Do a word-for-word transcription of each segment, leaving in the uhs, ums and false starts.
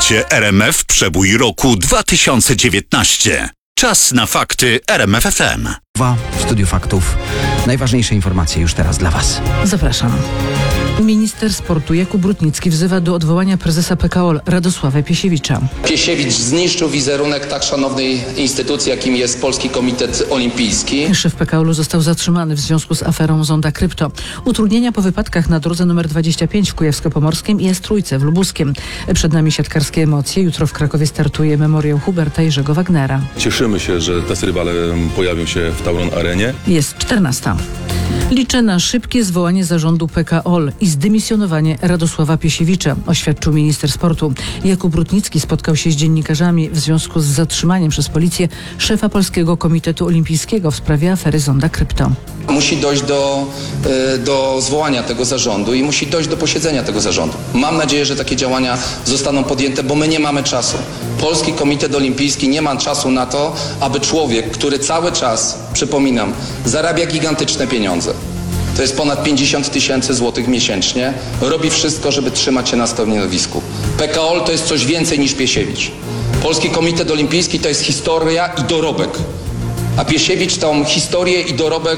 Słuchacie R M F Przebój roku dwa tysiące dziewiętnaście. Czas na fakty R M F F M. W Studiu Faktów najważniejsze informacje już teraz dla Was. Zapraszam. Minister sportu Jakub Rutnicki wzywa do odwołania prezesa P K O L Radosława Piesiewicza. Piesiewicz zniszczył wizerunek tak szanownej instytucji, jakim jest Polski Komitet Olimpijski. Szef P K O L-u został zatrzymany w związku z aferą Zonda Krypto. Utrudnienia po wypadkach na drodze nr dwadzieścia pięć w Kujawsko-Pomorskim i S-Trójce w Lubuskiem. Przed nami siatkarskie emocje. Jutro w Krakowie startuje memoriał Huberta Jerzego Wagnera. Cieszymy się, że te rywale pojawią się w Tauron Arenie. Jest czternasta. Liczę na szybkie zwołanie zarządu P K O L i zdymisjonowanie Radosława Piesiewicza, oświadczył minister sportu. Jakub Rutnicki spotkał się z dziennikarzami w związku z zatrzymaniem przez policję szefa Polskiego Komitetu Olimpijskiego w sprawie afery Zonda Krypto. Musi dojść do, do zwołania tego zarządu i musi dojść do posiedzenia tego zarządu. Mam nadzieję, że takie działania zostaną podjęte, bo my nie mamy czasu. Polski Komitet Olimpijski nie ma czasu na to, aby człowiek, który cały czas, przypominam, zarabia gigantyczne pieniądze, to jest ponad pięćdziesiąt tysięcy złotych miesięcznie, robi wszystko, żeby trzymać się na stanowisku. P K O L to jest coś więcej niż Piesiewicz. Polski Komitet Olimpijski to jest historia i dorobek, a Piesiewicz tą historię i dorobek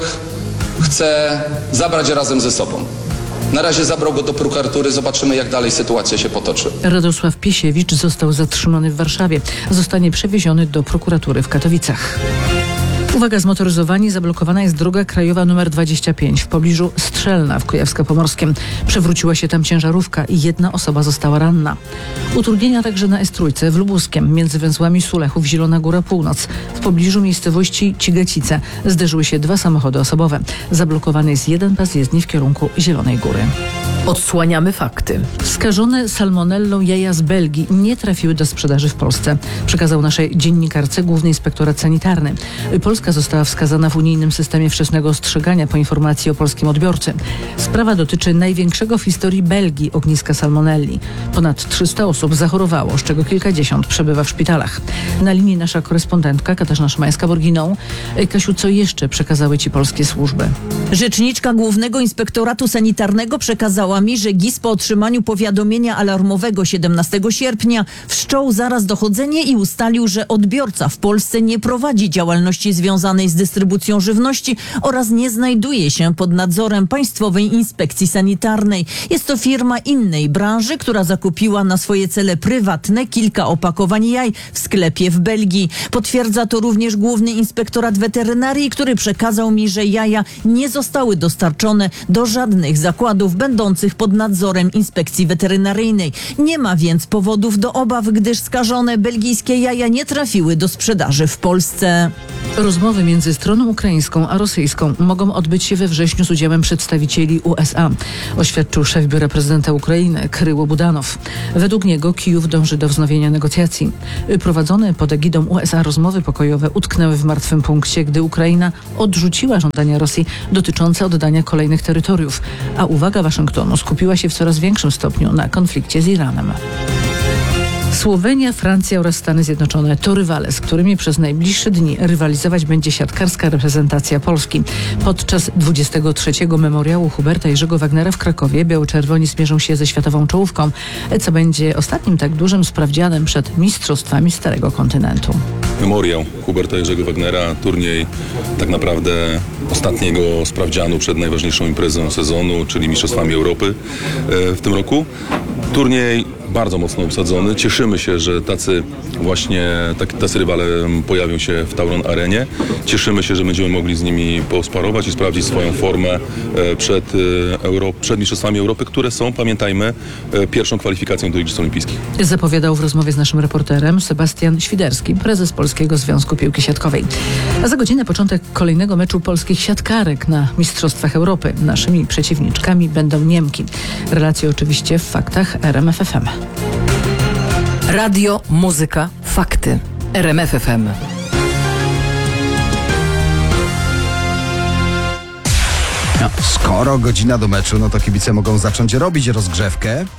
chce zabrać razem ze sobą. Na razie zabrał go do prokuratury, zobaczymy, jak dalej sytuacja się potoczy. Radosław Piesiewicz został zatrzymany w Warszawie. Zostanie przewieziony do prokuratury w Katowicach. Uwaga, zmotoryzowani, zablokowana jest droga krajowa nr dwadzieścia pięć w pobliżu Strzelna w Kujawsko-Pomorskim. Przewróciła się tam ciężarówka i jedna osoba została ranna. Utrudnienia także na S-Trójce w Lubuskiem, między węzłami Sulechów Zielona Góra Północ. W pobliżu miejscowości Cigecice zderzyły się dwa samochody osobowe. Zablokowany jest jeden pas jezdni w kierunku Zielonej Góry. Odsłaniamy fakty. Skażone salmonellą jaja z Belgii nie trafiły do sprzedaży w Polsce, przekazał naszej dziennikarce Główny Inspektorat Sanitarny. Polska została wskazana w unijnym systemie wczesnego ostrzegania po informacji o polskim odbiorcy. Sprawa dotyczy największego w historii Belgii ogniska salmonelli. Ponad trzysta osób zachorowało, z czego kilkadziesiąt przebywa w szpitalach. Na linii nasza korespondentka Katarzyna Szymańska-Borginą. Kasiu, co jeszcze przekazały Ci polskie służby? Rzeczniczka Głównego Inspektoratu Sanitarnego przekazała mi, że G I S po otrzymaniu powiadomienia alarmowego siedemnastego sierpnia wszczął zaraz dochodzenie i ustalił, że odbiorca w Polsce nie prowadzi działalności związanej z dystrybucją żywności oraz nie znajduje się pod nadzorem Państwowej Inspekcji Sanitarnej. Jest to firma innej branży, która zakupiła na swoje cele prywatne kilka opakowań jaj w sklepie w Belgii. Potwierdza to również Główny Inspektorat Weterynarii, który przekazał mi, że jaja nie zostały dostarczone do żadnych zakładów będących pod nadzorem Inspekcji Weterynaryjnej. Nie ma więc powodów do obaw, gdyż skażone belgijskie jaja nie trafiły do sprzedaży w Polsce. Rozmowy między stroną ukraińską a rosyjską mogą odbyć się we wrześniu z udziałem przedstawicieli U S A, oświadczył szef biura prezydenta Ukrainy Kryło Budanow. Według niego Kijów dąży do wznowienia negocjacji. Prowadzone pod egidą U S A rozmowy pokojowe utknęły w martwym punkcie, gdy Ukraina odrzuciła żądania Rosji dotyczące oddania kolejnych terytoriów, a uwaga Waszyngtonu skupiła się w coraz większym stopniu na konflikcie z Iranem. Słowenia, Francja oraz Stany Zjednoczone to rywale, z którymi przez najbliższe dni rywalizować będzie siatkarska reprezentacja Polski. Podczas dwudziestego trzeciego memoriału Huberta Jerzego Wagnera w Krakowie biało-czerwoni zmierzą się ze światową czołówką, co będzie ostatnim tak dużym sprawdzianem przed mistrzostwami Starego Kontynentu. Memoriał Huberta Jerzego Wagnera, turniej tak naprawdę ostatniego sprawdzianu przed najważniejszą imprezą sezonu, czyli Mistrzostwami Europy w tym roku. Turniej bardzo mocno obsadzony. Cieszymy się, że tacy właśnie tak, tacy rywale pojawią się w Tauron Arenie. Cieszymy się, że będziemy mogli z nimi posparować i sprawdzić swoją formę przed, Euro, przed Mistrzostwami Europy, które są, pamiętajmy, pierwszą kwalifikacją do Igrzysk Olimpijskich. Zapowiadał w rozmowie z naszym reporterem Sebastian Świderski, prezes Polskiego Związku Piłki Siatkowej. A za godzinę początek kolejnego meczu polskich siatkarek na Mistrzostwach Europy. Naszymi przeciwniczkami będą Niemki. Relacje oczywiście w faktach R M F F M. Radio, muzyka, fakty. R M F F M. No, skoro godzina do meczu, no to kibice mogą zacząć robić rozgrzewkę.